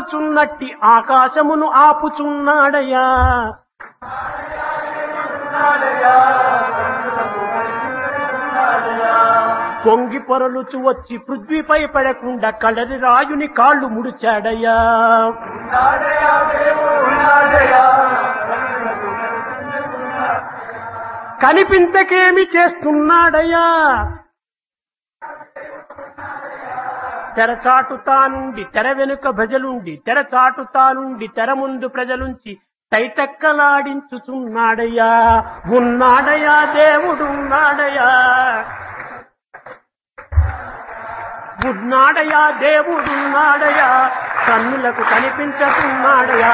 ఆపుచున్నట్టి ఆకాశమును ఆపుచున్నాడయ్యా. పొంగి పొరలుచు వచ్చి పృథ్వీపై పడకుండా కడరి రాయుని కాళ్ళు ముడిచాడయ్యా. కనిపించకేమి చేస్తున్నాడయ్యా. తెరచాటుతానుండి తెర వెనుక భజలుండి, తెరచాటుతానుండి తెర ముందు ప్రజలుంచి తైతక్కలాడించుచున్నాడయ్యా. ఉన్నాడయ్యా దేవుడున్నాడయ్యా. ఉన్నాడయ్యా దేవుడున్నాడయ్యా. కన్నులకు కనిపించకున్నాడయ్యా.